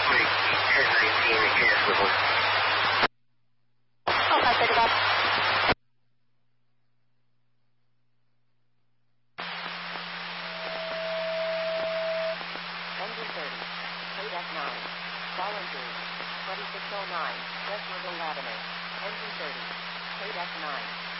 Engine 30, KDEC 9, Volunteer, 2609, West Myrtle Avenue. Engine 30, KDEC 9.